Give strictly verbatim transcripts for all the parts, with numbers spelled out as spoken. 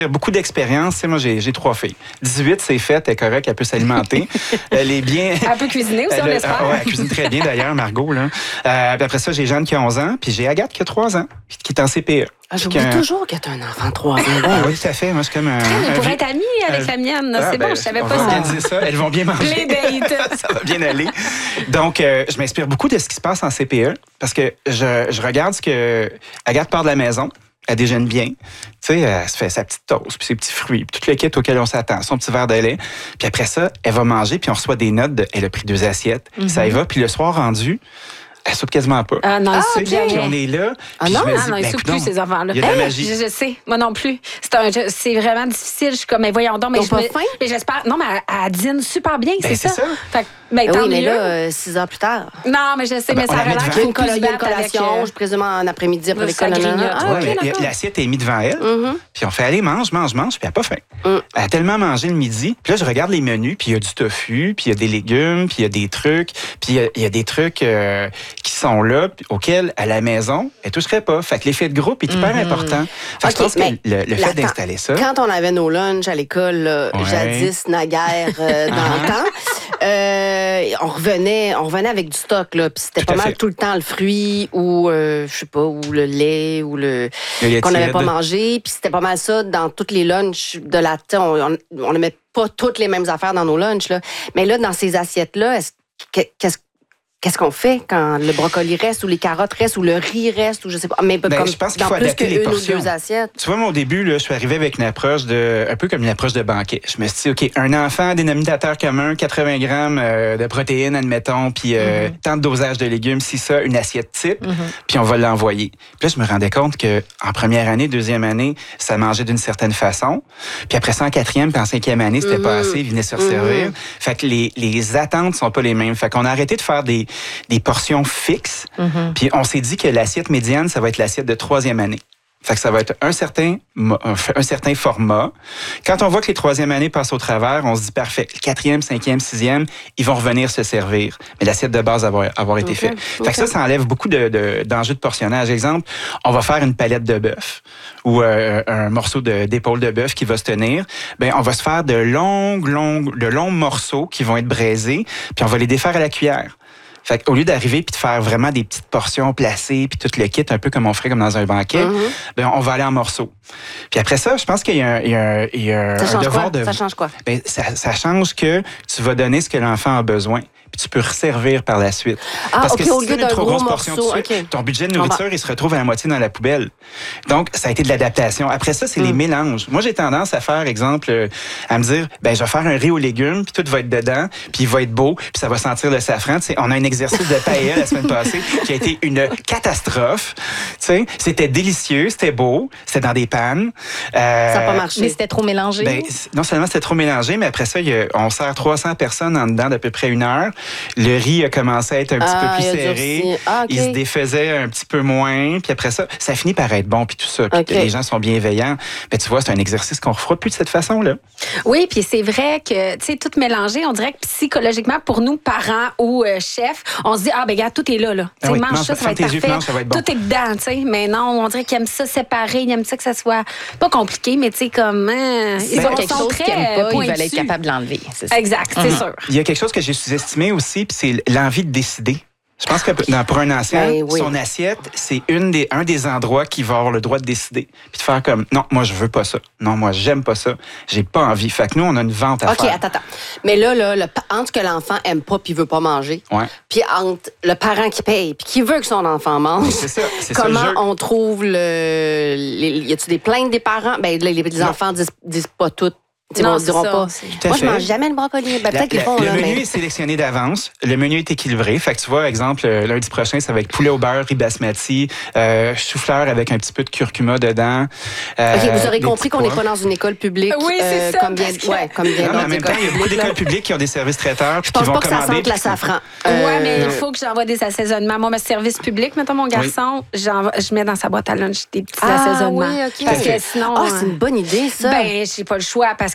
Beaucoup d'expérience. Tu sais, moi, j'ai, j'ai trois filles. dix-huit, c'est fait, elle est correcte, elle peut s'alimenter. Elle est bien... Elle peut cuisiner aussi, on elle, l'espère. Ah, ouais, elle cuisine très bien, d'ailleurs, Margot. Là. Euh, puis après ça, j'ai Jeanne qui a onze ans, puis j'ai Agathe qui a trois ans, qui est en C P E. Ah, j'oublie un... toujours que tu as un enfant de trois ans. Ah, oui, tout à fait. Moi, je suis comme un... Elle pourrait un... être amie avec euh... la mienne. Ah, c'est ben, bon, je savais on pas va ça. organiser ça. Elles vont bien manger. Les dates. Ça va bien aller. Donc, euh, je m'inspire beaucoup de ce qui se passe en C P E parce que je, je regarde ce que Agathe part de la maison. Elle déjeune bien. Tu sais, elle se fait sa petite toast, puis ses petits fruits, puis tout le kit auquel on s'attend, son petit verre de lait. Puis après ça, elle va manger, puis on reçoit des notes de elle a pris deux assiettes. Mm-hmm. Ça y va, puis le soir rendu, elle soupe quasiment pas. Ah non, ah, ils soupent puis on est là. Ah non, non, non, ils soupent plus, ces enfants-là. Il y a de la magie. Je, je sais, moi non plus. C'est, un, c'est vraiment difficile. Je suis comme, mais voyons donc. Mais Ils ont je pas me, faim? Mais j'espère. Non, mais elle, elle dîne super bien, ben, c'est, c'est ça. ça. Fait, ben, oui, tant mais mieux. là, euh, six heures plus tard. Non, mais je sais, ah, ben, mais ça a l'air qu'il faut qu'il y ait une collation, avec, euh... je présume en après-midi après l'école. Ah, ouais, okay, l'assiette est mise devant elle. Mm-hmm. Puis on fait, allez, mange, mange, mange, puis elle n'a pas faim. Mm. Elle a tellement mangé le midi. Puis là, je regarde les menus, puis il y a du tofu, puis il y a des légumes, puis il y a des trucs, puis il y, y a des trucs euh, qui sont là, auxquels, à la maison, elle ne toucherait pas. Fait que l'effet de groupe est hyper mm-hmm. important. Fait okay, je pense que le, le fait d'installer ça... Quand on avait nos lunchs à l'école, là, ouais. jadis, naguère, euh, dans le temps, euh, on, revenait, on revenait avec du stock, là, puis c'était tout pas mal fait. Tout le temps le fruit ou, euh, je sais pas, ou le lait, ou le... le qu'on n'avait pas mangé, puis c'était pas mal ça dans toutes les lunchs de la... On on ne met pas toutes les mêmes affaires dans nos lunchs, là. Mais là, dans ces assiettes-là, est-ce, qu'est-ce Qu'est-ce qu'on fait quand le brocoli reste ou les carottes restent ou le riz reste ou je sais pas, mais ben, comme je pense qu'il dans faut plus adapter les portions. Ou deux assiettes. Tu vois, moi, au début, là, je suis arrivé avec une approche de, un peu comme une approche de banquet. Je me suis dit, OK, un enfant, dénominateur commun, quatre-vingts grammes euh, de protéines, admettons, puis euh, mm-hmm. tant de dosage de légumes, si ça, une assiette type, mm-hmm. puis on va l'envoyer. Puis là, je me rendais compte que en première année, deuxième année, ça mangeait d'une certaine façon. Puis après ça, en quatrième, puis en cinquième année, c'était mm-hmm. pas assez, ils venaient se resservir. Mm-hmm. Fait que les, les attentes sont pas les mêmes. Fait qu'on a arrêté de faire des, des portions fixe. Mm-hmm. Puis on s'est dit que l'assiette médiane, ça va être l'assiette de troisième année. Fait que ça va être un certain, un certain format. Quand on voit que les troisième années passent au travers, on se dit parfait. Le quatrième, cinquième, sixième, ils vont revenir se servir. Mais l'assiette de base va avoir, avoir été okay. faite. Fait okay. que ça, ça enlève beaucoup de, de, d'enjeux de portionnage. Exemple, on va faire une palette de bœuf ou euh, un morceau de, d'épaule de bœuf qui va se tenir. Ben, on va se faire de longues, longues, de longs morceaux qui vont être braisés, puis on va les défaire à la cuillère. Fait qu'au lieu d'arriver puis de faire vraiment des petites portions placées puis tout le kit, un peu comme on ferait comme dans un banquet, mm-hmm. ben on va aller en morceaux. Puis après ça, je pense qu'il y a un, il y a un, il y a ça un devoir quoi? de... Ça change quoi? Ben, ça, ça change que tu vas donner ce que l'enfant a besoin. Puis tu peux resservir par la suite. Ah, Parce okay, que si au tu donnes une trop grosse portion de sucre, okay. ton budget de nourriture, il se retrouve à la moitié dans la poubelle. Donc, ça a été de l'adaptation. Après ça, c'est mm. les mélanges. Moi, j'ai tendance à faire, exemple, à me dire, ben, je vais faire un riz aux légumes, puis tout va être dedans, puis il va être beau, puis ça va sentir le safran. T'sais, on a un exercice de paella la semaine passée qui a été une catastrophe. T'sais, c'était délicieux, c'était beau, c'était dans des pannes. Euh, ça n'a pas marché. Mais c'était trop mélangé. Ben, non seulement c'était trop mélangé, mais après ça, il y a, on sert trois cents personnes en dedans d'à peu près une heure. Le riz a commencé à être un petit ah, peu plus serré. Ah, okay. Il se défaisait un petit peu moins. Puis après ça, ça finit par être bon, puis tout ça. Puis okay. les gens sont bienveillants. Mais tu vois, c'est un exercice qu'on ne refera plus de cette façon-là. Oui, puis c'est vrai que, tu sais, tout mélangé, on dirait que psychologiquement, pour nous, parents ou euh, chefs, on se dit, ah, ben regarde, tout est là. là. Ah oui, mange non, ça, ça va être parfait. Mange, ça va être bon. Tout est dedans, tu sais. Mais non, on dirait qu'ils aiment ça séparé. Ils aiment ça que ça soit pas compliqué, mais tu sais, comme... Hein, ils ont quelque chose qu'ils n'aiment pas, ils veulent être capables de l'enlever. C'est ça. Exact, c'est mm-hmm. sûr. Il y a quelque chose que j'ai sous-estimé aussi, puis c'est l'envie de décider. Je pense que pour un ancien, ben, oui. son assiette, c'est une des, un des endroits qui va avoir le droit de décider. Puis de faire comme, non, moi, je veux pas ça. Non, moi, j'aime pas ça. J'ai pas envie. Fait que nous, on a une vente à okay, faire. OK, attends, attends. Mais là, là le, entre que l'enfant aime pas puis veut pas manger, ouais. puis entre le parent qui paye puis qui veut que son enfant mange, c'est ça, c'est comment ça, le jeu. On trouve le... Les, y a-tu des plaintes des parents? Ben, les, les enfants disent, disent pas tout. T'sais, non, on ne diront pas. Moi, je mange jamais le brocoli. Ben, peut-être qu'ils font. Le là, menu mais... est sélectionné d'avance. Le menu est équilibré. Fait que tu vois, exemple, lundi prochain, ça va être poulet au beurre, riz basmati, euh, chou-fleur avec un petit peu de curcuma dedans. Euh, OK, vous aurez compris qu'on n'est pas dans une école publique. Oui, c'est euh, ça. Comme bien, ouais, comme bien non, mais en même temps, il y a beaucoup d'écoles publiques qui ont des services traiteurs. Je pense qui vont pas que ça commander, sente la safran. Euh... Oui, mais il faut que j'envoie des assaisonnements. Moi, mon service public, mettons mon garçon, oui. je mets dans sa boîte à lunch des petits ah, assaisonnements. Oui, okay. Parce que sinon. Ah, c'est une bonne idée, ça. Ben, j'ai pas le choix parce que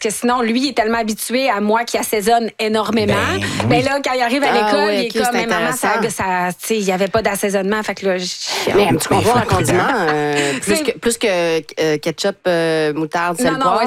que sinon, lui, il est tellement habitué à moi qui assaisonne énormément. Ben, oui. ben là, quand il arrive à l'école, ah, oui, okay, il est comme, mais maman, ça, ça, il n'y avait pas d'assaisonnement. Fait que là, mais tu comprends un condiment, euh, plus, que, plus que euh, ketchup, euh, moutarde, sel, poivre.